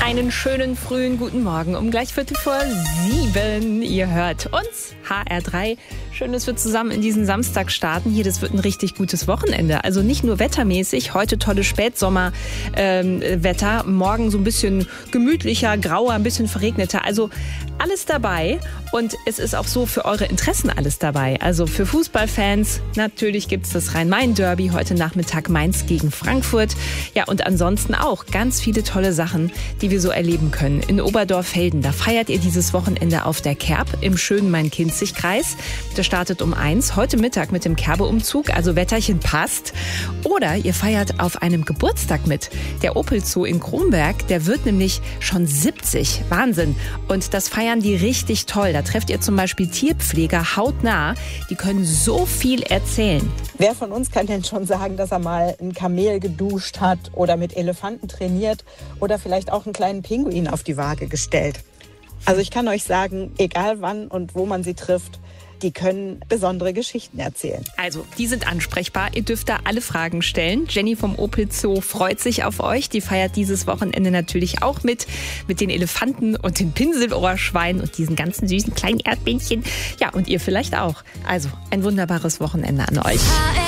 Einen schönen frühen guten Morgen um gleich 7:15. Ihr hört uns, HR3. Schön, dass wir zusammen in diesen Samstag starten. Hier, das wird ein richtig gutes Wochenende. Also nicht nur wettermäßig, heute tolles Spätsommerwetter, morgen so ein bisschen gemütlicher, grauer, ein bisschen verregneter. Also alles dabei und es ist auch so für eure Interessen alles dabei. Also für Fußballfans, natürlich gibt's das Rhein-Main-Derby, heute Nachmittag Mainz gegen Frankfurt. Ja, und ansonsten auch ganz viele tolle Sachen, die wir so erleben können. In Oberdorf-Velden, da feiert ihr dieses Wochenende auf der Kerb im schönen Main-Kinzig-Kreis. Der startet um 1, heute Mittag mit dem Kerbe-Umzug, also Wetterchen passt. Oder ihr feiert auf einem Geburtstag mit. Der Opel Zoo in Kronberg, der wird nämlich schon 70. Wahnsinn. Und das feiern die richtig toll. Da trefft ihr zum Beispiel Tierpfleger hautnah. Die können so viel erzählen. Wer von uns kann denn schon sagen, dass er mal ein Kamel geduscht hat oder mit Elefanten trainiert oder vielleicht auch einen kleinen Pinguin auf die Waage gestellt? Also ich kann euch sagen, egal wann und wo man sie trifft, die können besondere Geschichten erzählen. Also, die sind ansprechbar. Ihr dürft da alle Fragen stellen. Jenny vom Opel Zoo freut sich auf euch. Die feiert dieses Wochenende natürlich auch mit den Elefanten und den Pinselohrschweinen und diesen ganzen süßen kleinen Erdbähnchen. Ja, und ihr vielleicht auch. Also, ein wunderbares Wochenende an euch.